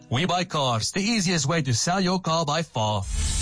We Buy Cars, the easiest way to sell your car by far.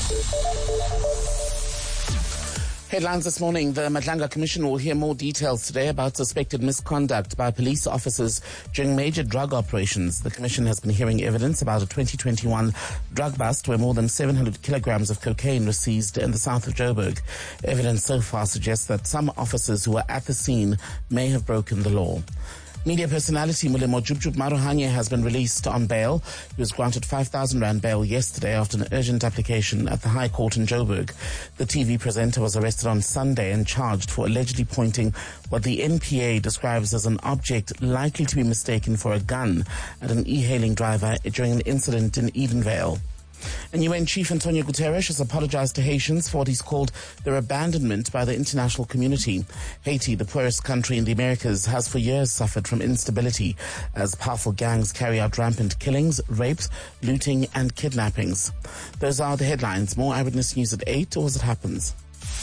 Headlines this morning. The Madlanga Commission will hear more details today about suspected misconduct by police officers during major drug operations. The Commission has been hearing evidence about a 2021 drug bust where more than 700 kilograms of cocaine were seized in the south of Joburg. Evidence so far suggests that some officers who were at the scene may have broken the law. Media personality Molemo Jubjub Marohanye has been released on bail. He was granted 5,000 rand bail yesterday after an urgent application at the High Court in Joburg. The TV presenter was arrested on Sunday and charged for allegedly pointing what the NPA describes as an object likely to be mistaken for a gun at an e-hailing driver during an incident in Edenvale. And UN Chief Antonio Guterres has apologized to Haitians for what he's called their abandonment by the international community. Haiti, the poorest country in the Americas, has for years suffered from instability as powerful gangs carry out rampant killings, rapes, looting and kidnappings. Those are the headlines. More Eyewitness News at 8 or as it happens.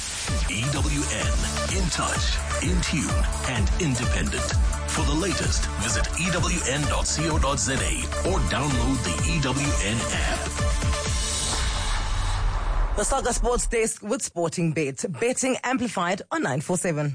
EWN, in touch, in tune and independent. For the latest, visit ewn.co.za or download the EWN app. The Saga Sports Desk with Sporting Bet. Betting amplified on 947.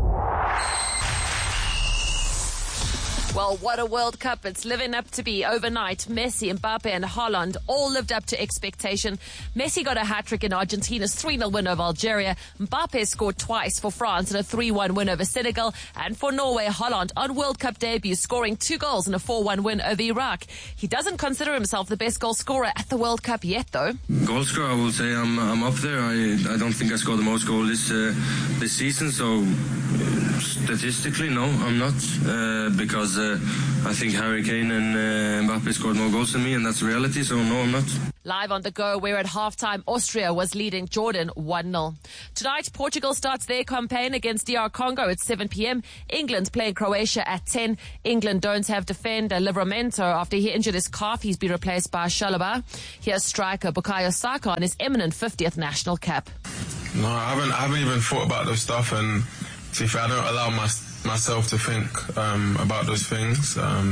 Well, what a World Cup it's living up to be overnight. Messi, Mbappe and Haaland all lived up to expectation. Messi got a hat-trick in Argentina's 3-0 win over Algeria. Mbappe scored twice for France in a 3-1 win over Senegal. And for Norway, Haaland on World Cup debut scoring 2 goals in a 4-1 win over Iraq. He doesn't consider himself the best goal scorer at the World Cup yet, though. Goal scorer, I will say I'm up there. I don't think I scored the most goals this season, so statistically, no, I'm not, because I think Harry Kane and Mbappe scored more goals than me, and that's reality, so no, I'm not. Live on the go, where at halftime, Austria was leading Jordan 1-0. Tonight, Portugal starts their campaign against DR Congo at 7 p.m. England playing Croatia at 10. England don't have defender Livramento after he injured his calf. He's been replaced by Shalaba. Here's striker Bukayo Saka on his imminent 50th national cap. No, I haven't even thought about those stuff, and to be fair, I don't allow myself to think about those things.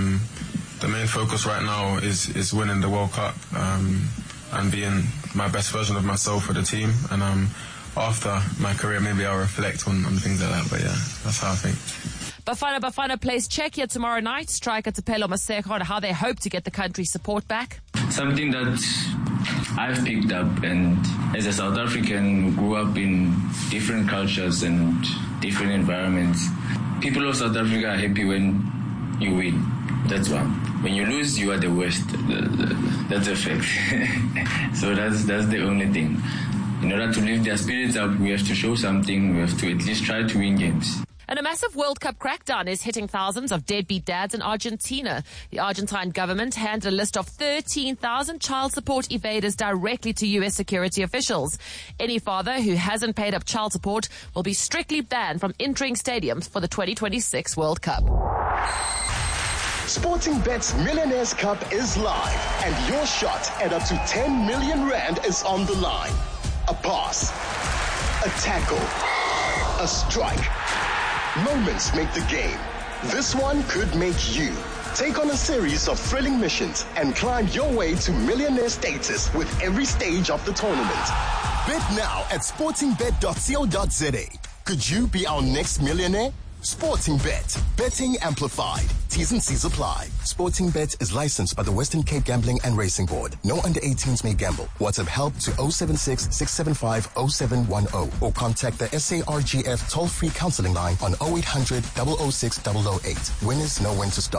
The main focus right now is winning the World Cup and being my best version of myself for the team. And after my career, maybe I'll reflect on things like that. But yeah, that's how I think. Bafana plays Czechia tomorrow night. Striker Tupelo Maseko on how they hope to get the country's support back. Something that I've picked up, and as a South African who grew up in different cultures and different environments, people of South Africa are happy when you win. That's one. When you lose, you are the worst. That's a fact. So that's the only thing. In order to lift their spirits up, we have to show something. We have to at least try to win games. And a massive World Cup crackdown is hitting thousands of deadbeat dads in Argentina. The Argentine government handed a list of 13,000 child support evaders directly to U.S. security officials. Any father who hasn't paid up child support will be strictly banned from entering stadiums for the 2026 World Cup. Sporting Bet's Millionaires Cup is live, and your shot at up to 10 million rand is on the line. A pass, a tackle, a strike. Moments make the game. This one could make you. Take on a series of thrilling missions and climb your way to millionaire status with every stage of the tournament. Bet now at sportingbet.co.za. Could you be our next millionaire? Sporting Bet. Betting amplified. T's and C's apply. Sporting Bet is licensed by the Western Cape Gambling and Racing Board. No under 18s may gamble. WhatsApp help to 076-675-0710 or contact the SARGF toll-free counseling line on 0800 006 008. Winners know when to start.